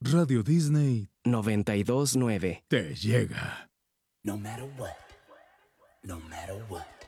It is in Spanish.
Radio Disney 92.9. te llega. No matter what, no matter what.